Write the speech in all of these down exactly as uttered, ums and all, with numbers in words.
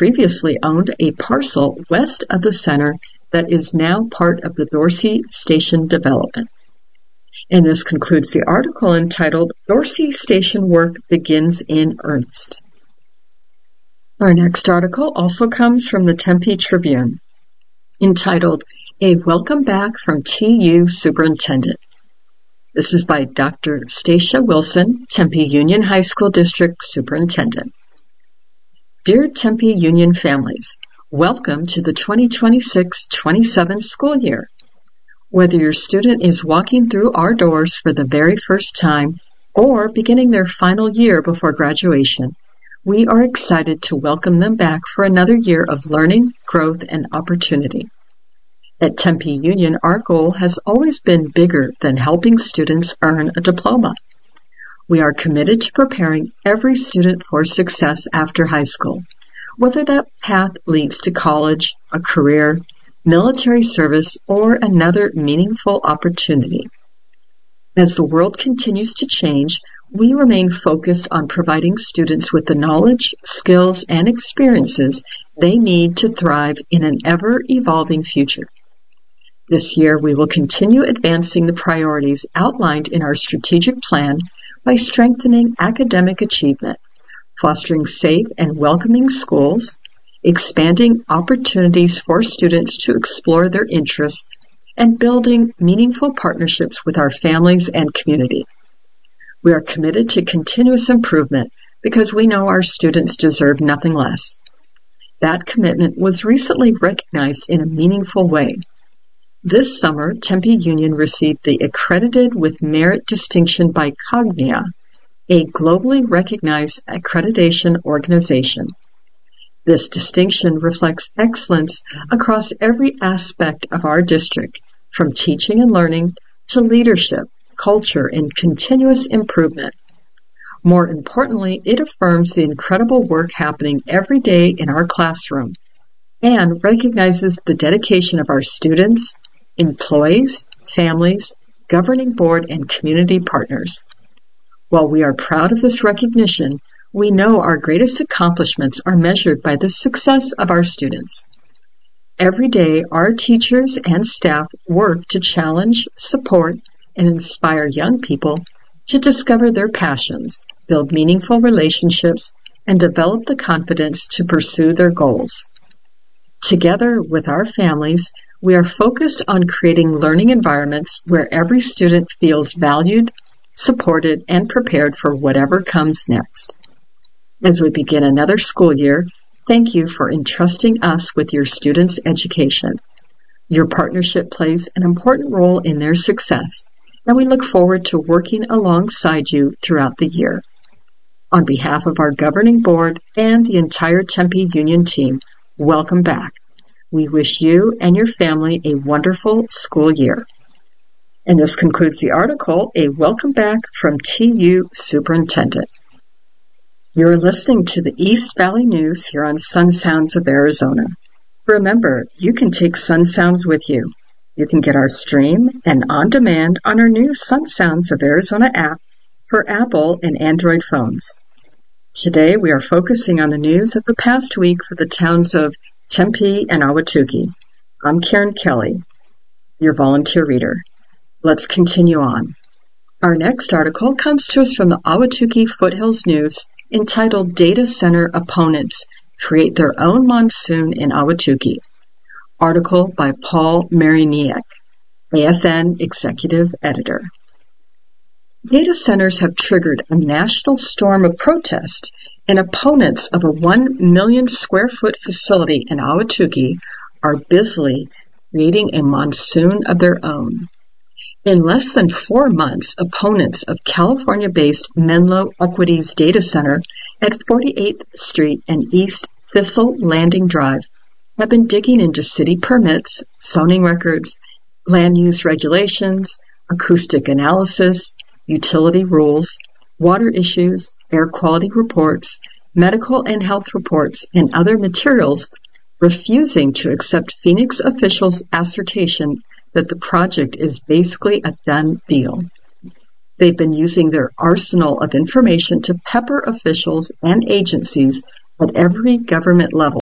previously owned a parcel west of the center that is now part of the Dorsey Station development. And this concludes the article entitled Dorsey Station Work Begins in Earnest. Our next article also comes from the Tempe Tribune, entitled A Welcome Back from T U Superintendent. This is by Doctor Stacia Wilson, Tempe Union High School District Superintendent. Dear Tempe Union families, welcome to the twenty twenty-six twenty-seven school year. Whether your student is walking through our doors for the very first time or beginning their final year before graduation, we are excited to welcome them back for another year of learning, growth, and opportunity. At Tempe Union, our goal has always been bigger than helping students earn a diploma. We are committed to preparing every student for success after high school, whether that path leads to college, a career, military service, or another meaningful opportunity. As the world continues to change, we remain focused on providing students with the knowledge, skills, and experiences they need to thrive in an ever-evolving future. This year, we will continue advancing the priorities outlined in our strategic plan by strengthening academic achievement, fostering safe and welcoming schools, expanding opportunities for students to explore their interests, and building meaningful partnerships with our families and community. We are committed to continuous improvement because we know our students deserve nothing less. That commitment was recently recognized in a meaningful way. This summer, Tempe Union received the Accredited with Merit distinction by Cognia, a globally recognized accreditation organization. This distinction reflects excellence across every aspect of our district, from teaching and learning to leadership, culture, and continuous improvement. More importantly, it affirms the incredible work happening every day in our classroom and recognizes the dedication of our students, employees, families, governing board, and community partners. While we are proud of this recognition, we know our greatest accomplishments are measured by the success of our students. Every day, our teachers and staff work to challenge, support, and inspire young people to discover their passions, build meaningful relationships, and develop the confidence to pursue their goals. Together with our families, we are focused on creating learning environments where every student feels valued, supported, and prepared for whatever comes next. As we begin another school year, thank you for entrusting us with your students' education. Your partnership plays an important role in their success, and we look forward to working alongside you throughout the year. On behalf of our governing board and the entire Tempe Union team, welcome back. We wish you and your family a wonderful school year. And this concludes the article, A Welcome Back from T U Superintendent. You're listening to the East Valley News here on Sun Sounds of Arizona. Remember, you can take Sun Sounds with you. You can get our stream and on demand on our new Sun Sounds of Arizona app for Apple and Android phones. Today, we are focusing on the news of the past week for the towns of Tempe and Ahwatukee. I'm Karen Kelly, your volunteer reader. Let's continue on. Our next article comes to us from the Ahwatukee Foothills News, entitled Data Center Opponents Create Their Own Monsoon in Ahwatukee. Article by Paul Mariniak, A F N Executive Editor. Data centers have triggered a national storm of protest, and opponents of a one million square foot facility in Ahwatukee are busily creating a monsoon of their own. In less than four months, opponents of California-based Menlo Equities Data Center at forty-eighth Street and East Thistle Landing Drive have been digging into city permits, zoning records, land use regulations, acoustic analysis, utility rules, water issues, air quality reports, medical and health reports, and other materials, refusing to accept Phoenix officials' assertion that the project is basically a done deal. They've been using their arsenal of information to pepper officials and agencies at every government level,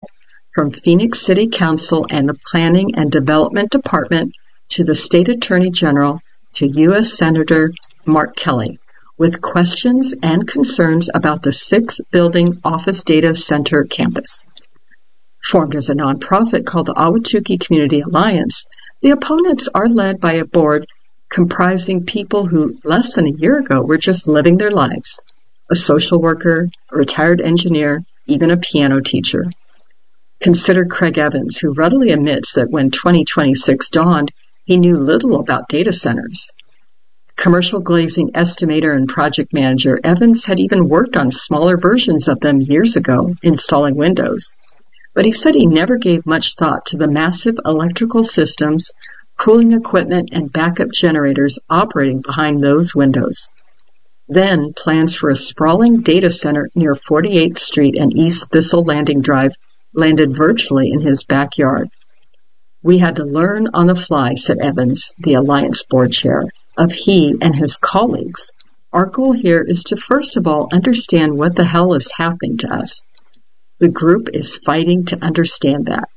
from Phoenix City Council and the Planning and Development Department to the State Attorney General to U S Senator Mark Kelly, with questions and concerns about the six-building Office Data Center campus. Formed as a nonprofit called the Ahwatukee Community Alliance, the opponents are led by a board comprising people who less than a year ago were just living their lives: a social worker, a retired engineer, even a piano teacher. Consider Craig Evans, who readily admits that when twenty twenty-six dawned, he knew little about data centers. Commercial glazing estimator and project manager, Evans had even worked on smaller versions of them years ago, installing windows. But he said he never gave much thought to the massive electrical systems, cooling equipment, and backup generators operating behind those windows. Then, plans for a sprawling data center near forty-eighth Street and East Thistle Landing Drive landed virtually in his backyard. "We had to learn on the fly," said Evans, the Alliance board chair, of he and his colleagues. "Our goal here is to first of all understand what the hell is happening to us. The group is fighting to understand that."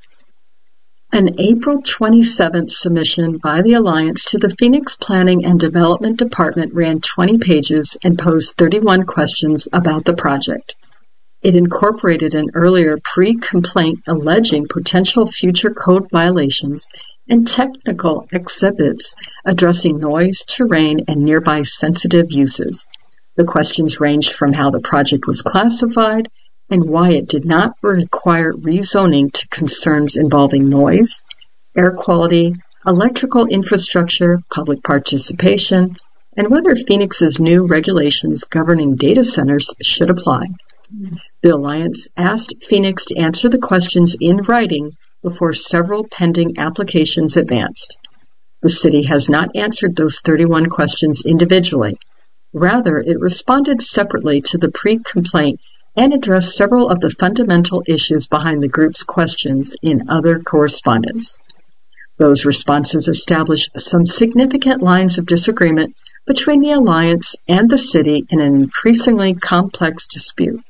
An April twenty-seventh submission by the Alliance to the Phoenix Planning and Development Department ran twenty pages and posed thirty-one questions about the project. It incorporated an earlier pre-complaint alleging potential future code violations and technical exhibits addressing noise, terrain, and nearby sensitive uses. The questions ranged from how the project was classified and why it did not require rezoning to concerns involving noise, air quality, electrical infrastructure, public participation, and whether Phoenix's new regulations governing data centers should apply. The Alliance asked Phoenix to answer the questions in writing before several pending applications advanced. The city has not answered those thirty-one questions individually. Rather, it responded separately to the pre-complaint and addressed several of the fundamental issues behind the group's questions in other correspondence. Those responses established some significant lines of disagreement between the Alliance and the city in an increasingly complex dispute.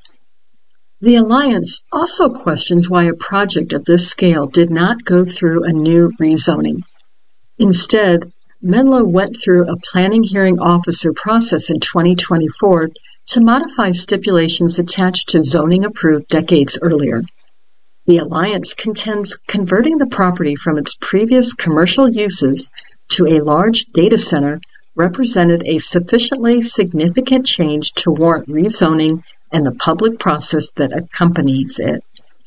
The Alliance also questions why a project of this scale did not go through a new rezoning. Instead, Menlo went through a planning hearing officer process in twenty twenty-four to modify stipulations attached to zoning approved decades earlier. The Alliance contends converting the property from its previous commercial uses to a large data center represented a sufficiently significant change to warrant rezoning and the public process that accompanies it.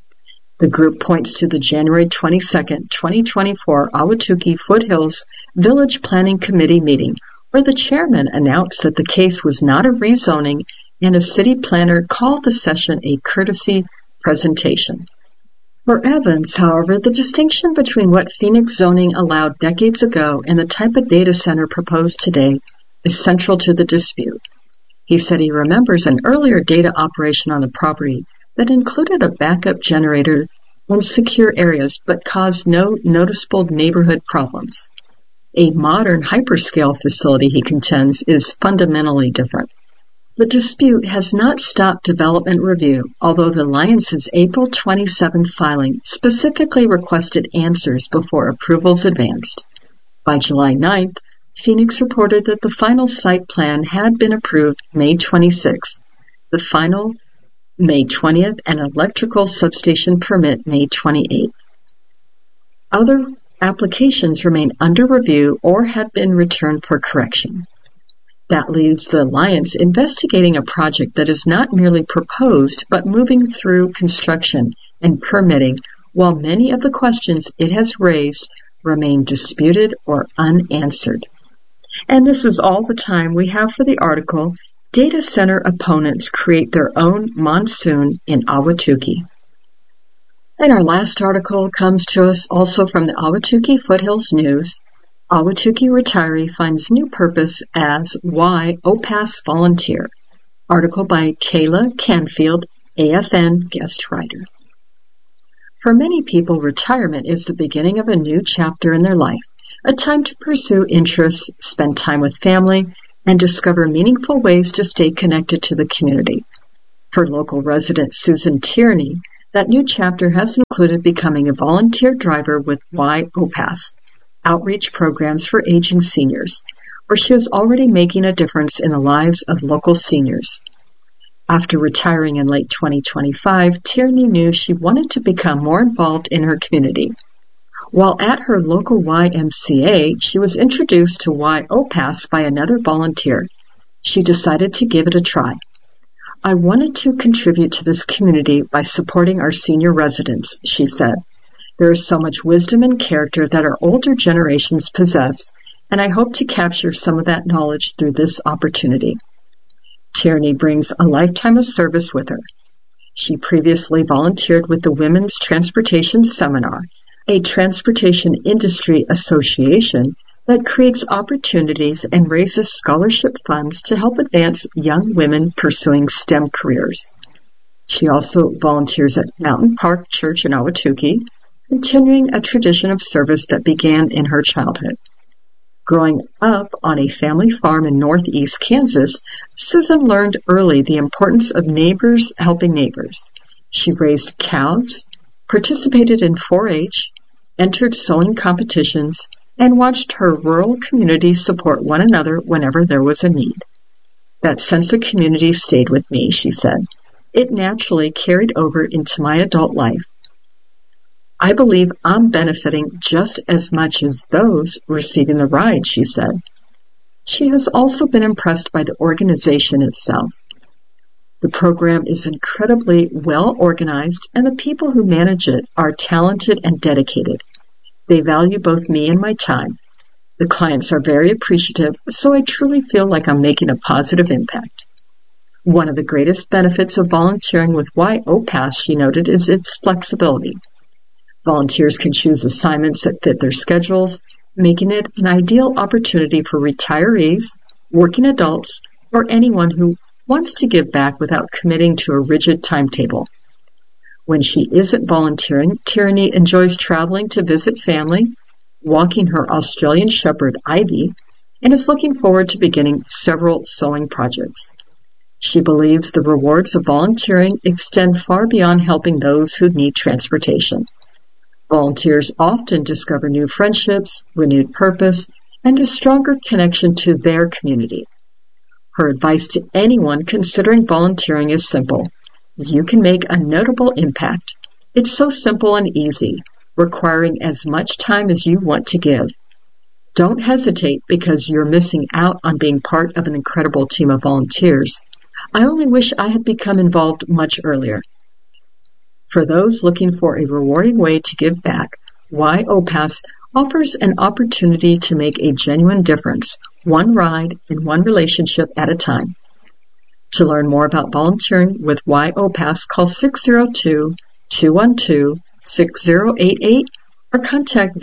The group points to the January twenty-second, twenty twenty-four Ahwatukee Foothills Village Planning Committee meeting, where the chairman announced that the case was not a rezoning and a city planner called the session a courtesy presentation. For Evans, however, the distinction between what Phoenix zoning allowed decades ago and the type of data center proposed today is central to the dispute. He said he remembers an earlier data operation on the property that included a backup generator in secure areas but caused no noticeable neighborhood problems. A modern hyperscale facility, he contends, is fundamentally different. The dispute has not stopped development review, although the Alliance's April twenty-seventh filing specifically requested answers before approvals advanced. By July ninth, Phoenix reported that the final site plan had been approved May twenty-sixth, the final May twentieth, and electrical substation permit May twenty-eighth. Other applications remain under review or have been returned for correction. That leaves the Alliance investigating a project that is not merely proposed but moving through construction and permitting, while many of the questions it has raised remain disputed or unanswered. And this is all the time we have for the article, Data Center Opponents Create Their Own Monsoon in Ahwatukee. And our last article comes to us also from the Ahwatukee Foothills News. Ahwatukee retiree finds new purpose as Why O P A S Volunteer. Article by Kayla Canfield, A F N guest writer. For many people, retirement is the beginning of a new chapter in their life, a time to pursue interests, spend time with family, and discover meaningful ways to stay connected to the community. For local resident Susan Tierney, That new chapter has included becoming a volunteer driver with Y O P A S, Outreach Programs for Aging Seniors, where she is already making a difference in the lives of local seniors. After retiring in late twenty twenty-five, Tierney knew she wanted to become more involved in her community. While at her local Y M C A, she was introduced to Y O P A S by another volunteer. She decided to give it a try. I wanted to contribute to this community by supporting our senior residents, she said. There is so much wisdom and character that our older generations possess, and I hope to capture some of that knowledge through this opportunity. Tierney brings a lifetime of service with her. She previously volunteered with the Women's Transportation Seminar, a transportation industry association that creates opportunities and raises scholarship funds to help advance young women pursuing STEM careers. She also volunteers at Mountain Park Church in Ahwatukee, continuing a tradition of service that began in her childhood. Growing up on a family farm in northeast Kansas, Susan learned early the importance of neighbors helping neighbors. She raised cows, participated in four H, entered sewing competitions, and watched her rural community support one another whenever there was a need. That sense of community stayed with me, she said. It naturally carried over into my adult life. I believe I'm benefiting just as much as those receiving the ride, she said. She has also been impressed by the organization itself. The program is incredibly well organized, and the people who manage it are talented and dedicated. They value both me and my time. The clients are very appreciative, so I truly feel like I'm making a positive impact. One of the greatest benefits of volunteering with Y O P A S, she noted, is its flexibility. Volunteers can choose assignments that fit their schedules, making it an ideal opportunity for retirees, working adults, or anyone who wants to give back without committing to a rigid timetable. When she isn't volunteering, Tierney enjoys traveling to visit family, walking her Australian Shepherd Ivy, and is looking forward to beginning several sewing projects. She believes the rewards of volunteering extend far beyond helping those who need transportation. Volunteers often discover new friendships, renewed purpose, and a stronger connection to their community. Her advice to anyone considering volunteering is simple. You can make a notable impact. It's so simple and easy, requiring as much time as you want to give. Don't hesitate because you're missing out on being part of an incredible team of volunteers. I only wish I had become involved much earlier. For those looking for a rewarding way to give back, Y O P A S offers an opportunity to make a genuine difference, one ride and one relationship at a time. To learn more about volunteering with Y O P A S, call six oh two, two one two, six oh eight eight or contact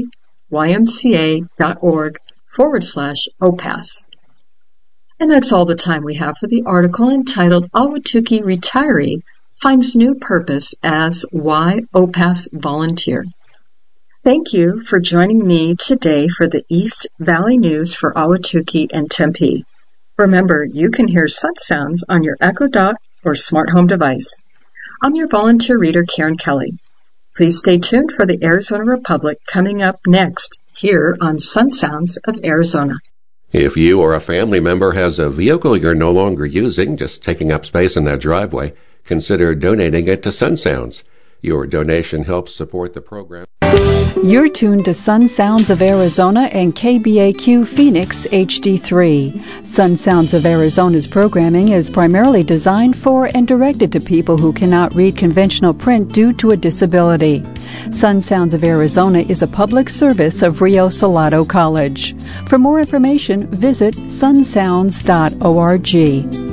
valleymca.org forward slash OPAS. And that's all the time we have for the article entitled Ahwatukee Retiree Finds New Purpose as Y O P A S Volunteer. Thank you for joining me today for the East Valley News for Ahwatukee and Tempe. Remember, you can hear Sun Sounds on your Echo Dot or smart home device. I'm your volunteer reader, Karen Kelly. Please stay tuned for the Arizona Republic coming up next here on Sun Sounds of Arizona. If you or a family member has a vehicle you're no longer using, just taking up space in that driveway, consider donating it to Sun Sounds. Your donation helps support the program. You're tuned to Sun Sounds of Arizona and K B A Q Phoenix H D three. Sun Sounds of Arizona's programming is primarily designed for and directed to people who cannot read conventional print due to a disability. Sun Sounds of Arizona is a public service of Rio Salado College. For more information, visit sun sounds dot org.